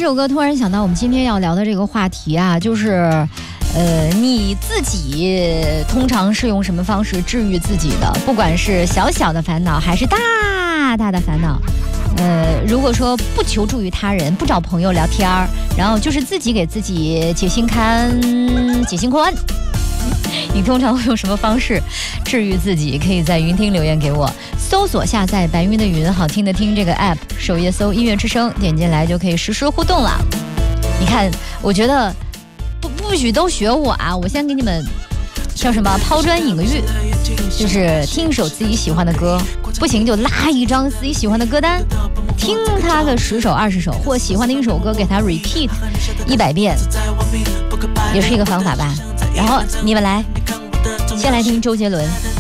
这首歌，突然想到我们今天要聊的这个话题啊，就是你自己通常是用什么方式治愈自己的？不管是小小的烦恼还是大大的烦恼，如果说不求助于他人，不找朋友聊天儿，然后就是自己给自己解心宽，你通常会用什么方式治愈自己？可以在云听留言给我，搜索下载白云的云好听的听这个 app， 首页搜音乐之声，点进来就可以实时互动了。你看，我觉得不许都学我啊！我先给你们叫什么抛砖引玉，就是听一首自己喜欢的歌，不行就拉一张自己喜欢的歌单，听它个10首20首，或喜欢的一首歌给它 repeat 100遍，也是一个方法吧。然后你们来，先来听周杰伦。